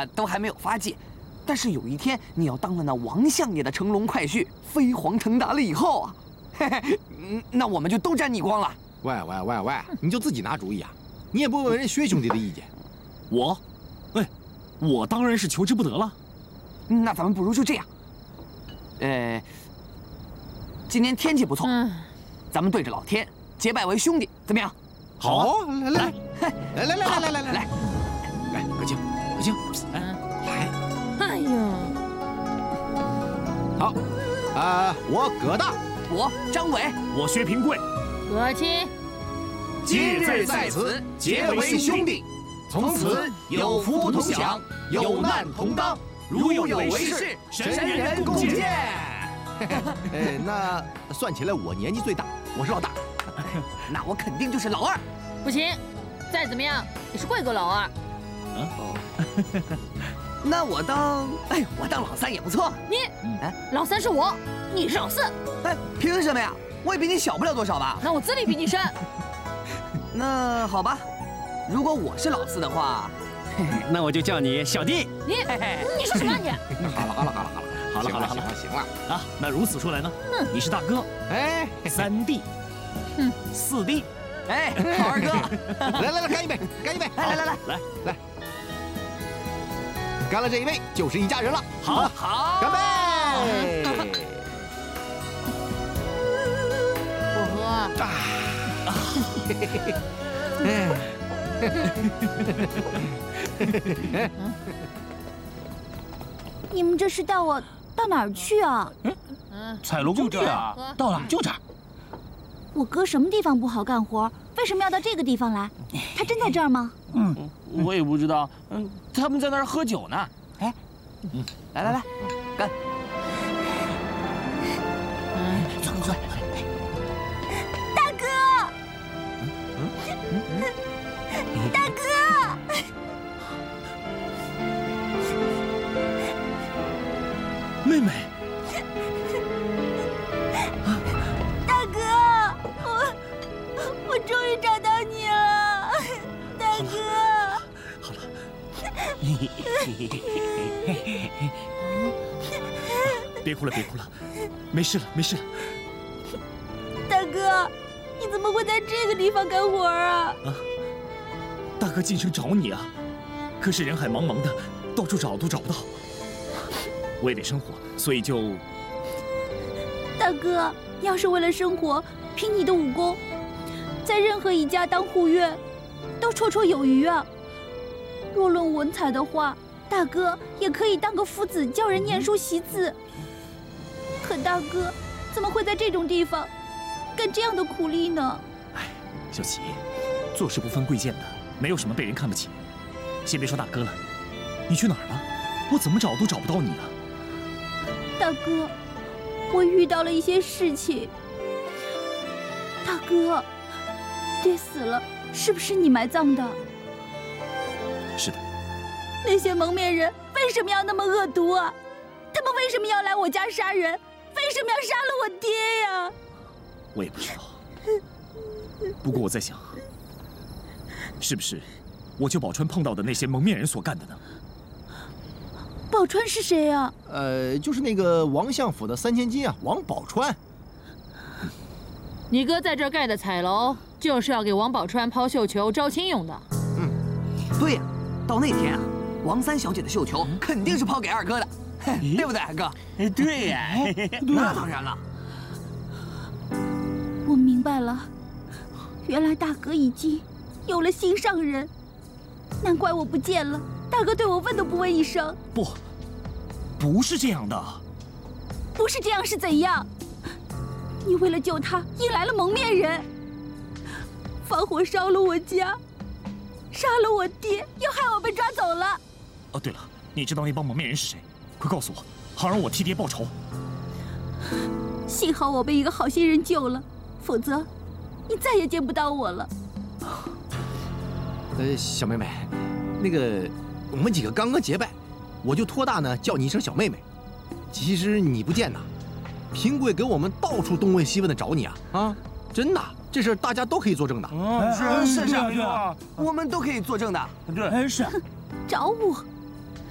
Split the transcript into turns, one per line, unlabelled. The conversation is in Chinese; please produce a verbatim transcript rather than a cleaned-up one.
呢都还没有发迹，但是有一天你要当了那王相爷的乘龙快婿，飞黄腾达了以后啊，嘿嘿，那我们就都沾你光了。
喂喂喂喂，你就自己拿主意啊？你也不问问人薛兄弟的意见？
我，哎，我当然是求之不得了。
那咱们不如就这样，呃，今天天气不错，嗯、咱们对着老天结拜为兄弟，怎么样？
好，来来来来来来来来来来，来，葛静，葛静，来来。
哎呦，
好，啊，我葛大，
我张伟，
我薛平贵，
葛清，
今日在此结为兄弟，从此有福同享，有难同当，如有为事，神人共鉴。
哎，那算起来我年纪最大，我是老大，
那我肯定就是老二。
不行，再怎么样也是贵哥老二。
嗯哦，那我当，哎，我当老三也不错。
你，哎，老三是我，你是老四。
哎，凭什么呀？我也比你小不了多少吧？
那我资历比你深。
那好吧，如果我是老四的话，
那我就叫你小弟。
你，你说什么你？
好了好了好了好了。
好了好了好了，行了啊！那如此说来呢，嗯，你是大哥，哎，三弟，嗯，四弟，
哎，好二哥，
来来来，干一杯，干一杯，
来来来来
来来，干了这一杯就是一家人了。
好，好，
干杯！
我喝。啊，
哎，
你们这是带我到哪儿去啊？
嗯，彩楼工地啊，到了，就这儿。
我哥什么地方不好干活？为什么要到这个地方来？他真在这儿吗？
嗯，我也不知道。嗯，他们在那儿喝酒呢。
哎，嗯，来来来，干！
嗯，
快快快！
大哥，大哥！
妹妹，
大哥，我我终于找到你了，大哥。
好了，别哭了，别哭了，没事了，没事了。
大哥，你怎么会在这个地方干活啊？
啊，大哥进城找你啊，可是人海茫茫的，到处找都找不到。我也得生活，所以就……
大哥，要是为了生活，凭你的武功，在任何一家当护院，都绰绰有余啊。若论文采的话，大哥也可以当个夫子，教人念书习字。可大哥怎么会在这种地方干这样的苦力呢？
哎，小琪，做事不分贵贱的，没有什么被人看不起。先别说大哥了，你去哪儿了？我怎么找都找不到你啊！
大哥，我遇到了一些事情。大哥，爹死了，是不是你埋葬的？
是的。
那些蒙面人为什么要那么恶毒啊？他们为什么要来我家杀人？为什么要杀了我爹呀？
我也不知道。不过我在想，是不是我舅宝钏碰到的那些蒙面人所干的呢？
宝钏是谁呀？
呃，就是那个王相府的三千金啊，王宝钏。
你哥在这儿盖的彩楼，就是要给王宝钏抛绣球招亲用的。
嗯，对呀，到那天啊，王三小姐的绣球肯定是抛给二哥的，对不对，二哥？
哎，对呀，
那当然了。
我明白了，原来大哥已经有了心上人，难怪我不见了。大哥对我问都不问一声。
不，不是这样的。
不是这样是怎样？你为了救他，引来了蒙面人，放火烧了我家，杀了我爹，又害我被抓走了。
哦，对了，你知道那帮蒙面人是谁？快告诉我，好让我替爹报仇。
幸好我被一个好心人救了，否则你再也见不到我了。
呃，小妹妹，那个我们几个刚刚结拜，我就托大呢叫你一声小妹妹。其实你不见呐，平贵给我们到处东问西问的找你啊啊！真的，这事大家都可以作证的。
嗯，是是是，我们都可以作证的。
对，是。
找我？